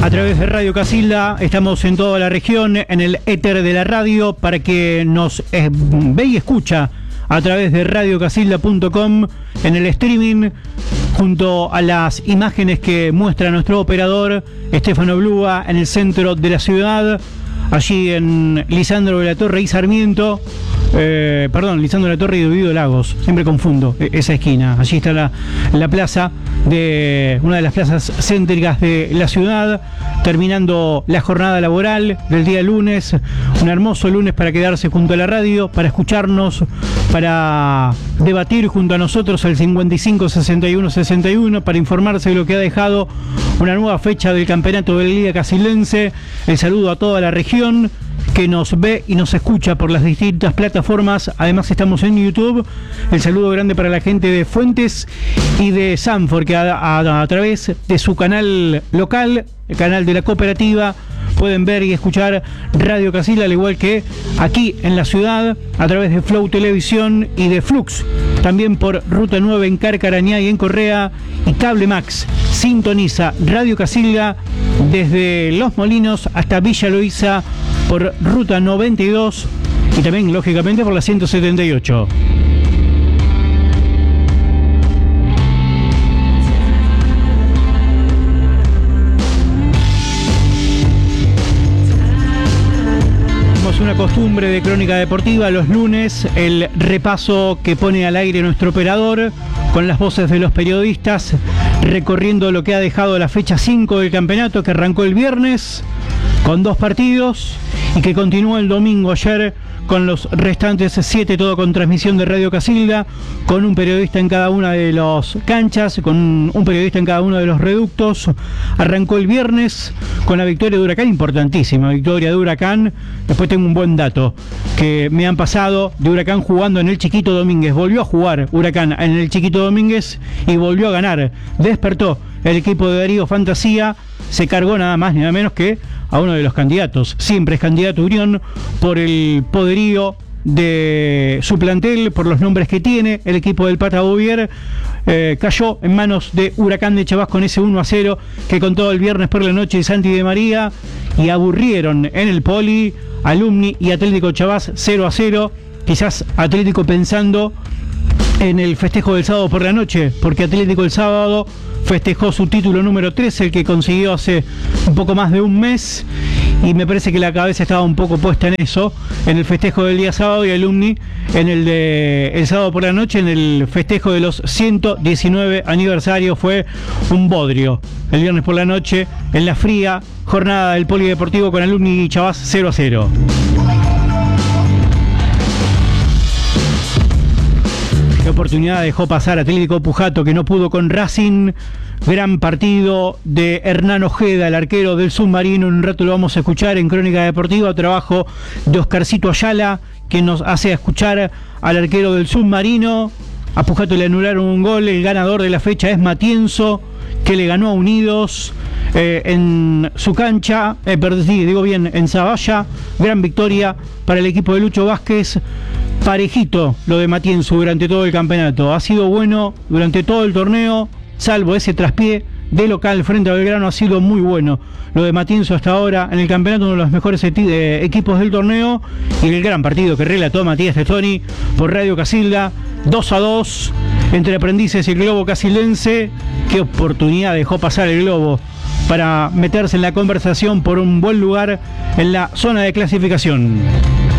A través de Radio Casilda estamos en toda la región, en el éter de la radio, para que nos ve y escucha a través de radiocasilda.com, en el streaming, junto a las imágenes que muestra nuestro operador Estefano Blúa en el centro de la ciudad, allí en Lisandro de la Torre y Sarmiento. Lisandro de la Torre y Duvido Lagos, siempre confundo esa esquina. Allí está la plaza, de una de las plazas céntricas de la ciudad, terminando la jornada laboral del día lunes. Un hermoso lunes para quedarse junto a la radio, para escucharnos, para debatir junto a nosotros el 55 61 61, para informarse de lo que ha dejado una nueva fecha del campeonato de la Liga Casildense. El saludo a toda la región que nos ve y nos escucha por las distintas plataformas. Además estamos en YouTube. El saludo grande para la gente de Fuentes y de Sanford, que a través de su canal local, el canal de la cooperativa, pueden ver y escuchar Radio Casilda, al igual que aquí en la ciudad, a través de Flow Televisión y de Flux. También por Ruta 9 en Carcarañá y en Correa, y Cable Max. Sintoniza Radio Casilda desde Los Molinos hasta Villa Loíza por Ruta 92 y también, lógicamente, por la 178. Una costumbre de Crónica Deportiva los lunes, el repaso que pone al aire nuestro operador con las voces de los periodistas, recorriendo lo que ha dejado la fecha 5 del campeonato, que arrancó el viernes con 2 partidos y que continuó el domingo ayer con los restantes 7, todo con transmisión de Radio Casilda, con un periodista en cada una de las canchas, con un periodista en cada uno de los reductos. Arrancó el viernes con la victoria de Huracán, importantísima victoria de Huracán. Después tengo un buen dato que me han pasado de Huracán jugando en el Chiquito Domínguez. Volvió a jugar Huracán en el Chiquito Domínguez y volvió a ganar. Despertó el equipo de Darío Fantasía, se cargó nada más ni nada menos que a uno de los candidatos. Siempre es candidato Unión por el poderío de su plantel, por los nombres que tiene. El equipo del Pata Bouvier cayó en manos de Huracán de Chabás con ese 1-0 que contó el viernes por la noche de Santi de María, y aburrieron en el Poli Alumni y Atlético Chabás 0-0. Quizás Atlético pensando en el festejo del sábado por la noche, porque Atlético el sábado festejó su título número 13, el que consiguió hace un poco más de un mes, y me parece que la cabeza estaba un poco puesta en eso, en el festejo del día sábado, y Alumni en el de el sábado por la noche, en el festejo de los 119 aniversarios. Fue un bodrio el viernes por la noche en la fría jornada del Polideportivo con Alumni y Chabás 0-0. Qué oportunidad dejó pasar Atlético Pujato, que no pudo con Racing. Gran partido de Hernán Ojeda, el arquero del Submarino. En un rato lo vamos a escuchar en Crónica Deportiva. Trabajo de Oscarcito Ayala, que nos hace escuchar al arquero del Submarino. A Pujato le anularon un gol. El ganador de la fecha es Matienzo, que le ganó a Unidos en su cancha. En Zavalla. Gran victoria para el equipo de Lucho Vázquez. Parejito lo de Matienzo durante todo el campeonato. Ha sido bueno durante todo el torneo, salvo ese traspié de local frente a Belgrano. Ha sido muy bueno lo de Matienzo hasta ahora en el campeonato, uno de los mejores equipos del torneo. Y el gran partido que relató Matías Testoni por Radio Casilda, 2-2 entre Aprendices y el Globo Casildense. Qué oportunidad dejó pasar el Globo para meterse en la conversación por un buen lugar en la zona de clasificación.